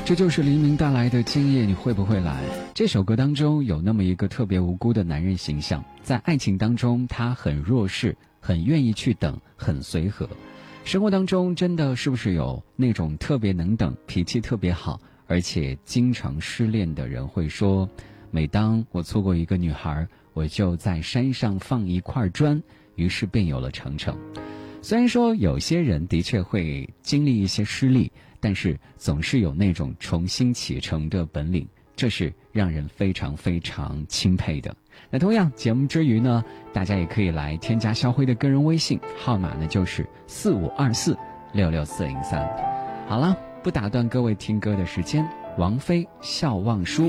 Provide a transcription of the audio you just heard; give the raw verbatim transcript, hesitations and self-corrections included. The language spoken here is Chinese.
这就是黎明带来的今夜你会不会来。这首歌当中有那么一个特别无辜的男人形象，在爱情当中他很弱势，很愿意去等，很随和。生活当中真的是不是有那种特别能等，脾气特别好，而且经常失恋的人会说，每当我错过一个女孩，我就在山上放一块砖，于是便有了程程。虽然说有些人的确会经历一些失利，但是总是有那种重新启程的本领，这是让人非常非常钦佩的。那同样节目之余呢，大家也可以来添加肖辉的个人微信，号码呢就是四五二四六六四零三。好了，不打断各位听歌的时间，王菲笑忘书。